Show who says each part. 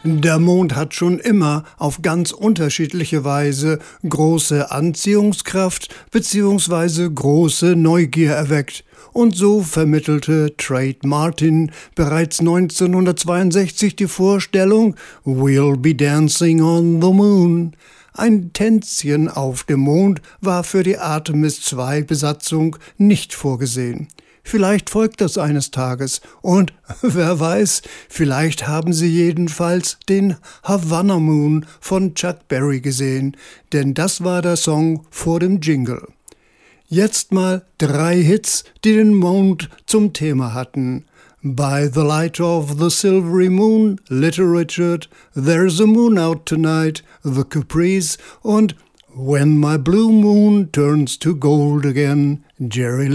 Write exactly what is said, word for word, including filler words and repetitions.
Speaker 1: Der Mond hat schon immer auf ganz unterschiedliche Weise große Anziehungskraft bzw. große Neugier erweckt. Und so vermittelte Trade Martin bereits neunzehnhundertzweiundsechzig die Vorstellung We'll be dancing on the moon. Ein Tänzchen auf dem Mond war für die Artemis zwei Besatzung nicht vorgesehen. Vielleicht folgt das eines Tages und wer weiß, vielleicht haben Sie jedenfalls den Havana Moon von Chuck Berry gesehen, denn das war der Song vor dem Jingle. Jetzt mal drei Hits, die den Mond zum Thema hatten. By the light of the silvery moon, Little Richard, There's a moon out tonight, The Caprice und When my blue moon turns to gold again, Jerry Lee.